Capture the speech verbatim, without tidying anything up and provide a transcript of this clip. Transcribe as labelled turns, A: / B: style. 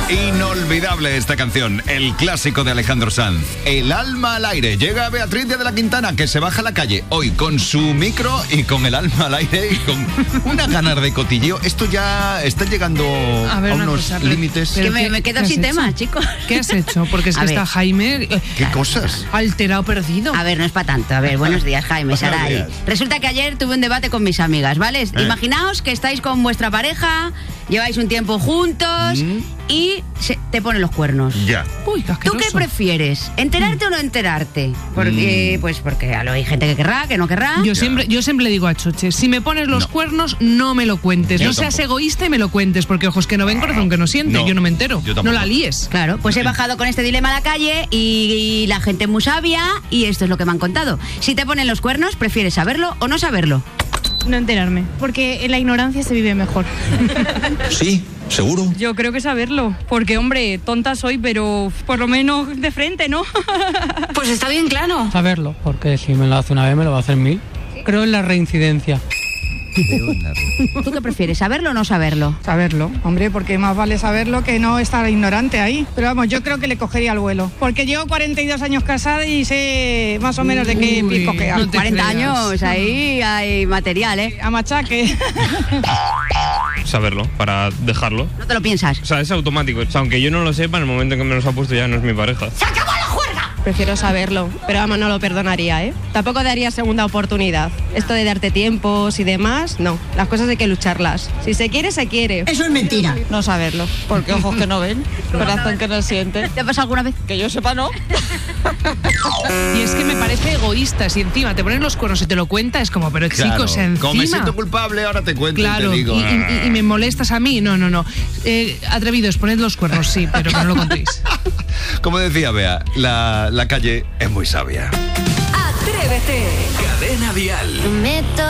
A: Inolvidable esta canción, el clásico de Alejandro Sanz. El alma al aire. Llega Beatriz de la Quintana, que se baja a la calle hoy con su micro y con el alma al aire y con una ganas de cotilleo. Esto ya está llegando a, ver, a unos cosa, límites.
B: Que me, me quedo sin tema, chicos.
C: ¿Qué has hecho? Porque es que está Jaime...
A: ¿Qué cosas?
C: Alterado, perdido.
B: A ver, no es para tanto. A ver, buenos días, Jaime, Saray. Resulta que ayer tuve un debate con mis amigas, ¿vale? Eh. Imaginaos que estáis con vuestra pareja, lleváis un tiempo juntos mm. y se, te ponen los cuernos.
A: Ya.
C: Uy, qué asqueroso.
B: ¿Tú qué prefieres? ¿Enterarte mm. o no enterarte? Porque, mm. pues porque hay gente que querrá, que no querrá.
C: Yo siempre, yo siempre le digo a Choche, si me pones los no. cuernos, no me lo cuentes. Yo no seas tampoco. egoísta y me lo cuentes, porque ojos que no ven, corazón que no siente. No. Yo no me entero. No la líes.
B: Claro, pues he bajado con este dilema a la calle y, y la gente es muy sabia y esto es lo que me han contado. Si te ponen los cuernos, ¿prefieres saberlo o no saberlo?
D: No enterarme, porque en la ignorancia se vive mejor.
A: Sí, seguro.
D: Yo creo que saberlo, porque hombre, tonta soy, pero por lo menos de frente, ¿no?
B: Pues está bien claro.
E: Saberlo, porque si me lo hace una vez me lo va a hacer mil. ¿Sí? Creo en la reincidencia.
B: ¿Tú qué prefieres, saberlo o no saberlo?
F: Saberlo, hombre, porque más vale saberlo que no estar ignorante ahí. Pero vamos, yo creo que le cogería el vuelo. Porque llevo cuarenta y dos años casada y sé más o menos de qué
B: Uy,
F: cojear.
B: No cuarenta años, ahí hay material, ¿eh?
F: A machaque.
G: Saberlo, para dejarlo.
B: ¿No te lo piensas?
G: O sea, es automático. O sea, aunque yo no lo sepa, en el momento en que me los ha puesto ya no es mi pareja.
B: ¡Se acabó la juerga!
H: Prefiero saberlo, pero vamos, no lo perdonaría, ¿eh? Tampoco daría segunda oportunidad. Esto de darte tiempos y demás, no. Las cosas hay que lucharlas. Si se quiere, se quiere.
B: Eso es mentira.
H: No saberlo, porque ojos que no ven, corazón que no siente.
B: ¿Te ha pasado alguna vez?
H: Que yo sepa, no.
C: Y es que me parece egoísta. Si encima te ponen los cuernos y te lo cuenta, es como, pero
A: claro,
C: chicos, encima.
A: Como me siento culpable, ahora te cuento
C: claro,
A: y te digo.
C: Y, y, y me molestas a mí. No, no, no. Eh, atrevidos, poned los cuernos, sí, pero que no lo contéis.
A: Como decía Bea, la, la calle es muy sabia.
I: Atrévete.
J: Cadena Dial.